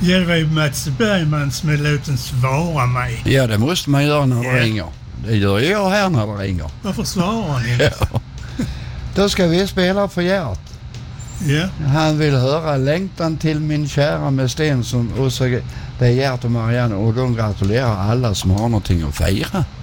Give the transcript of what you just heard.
Ja, det var ju Mats Bergman som är låten svara mig. Ja, det måste man göra när det ringer. Det gör jag här när det ringer. Varför svarar ni inte? Ja. Då ska vi spela för Gert. Ja. Han vill höra Längtan till min kära med Stensson och så det är Gert och Marianne och de gratulerar alla som har någonting att fira.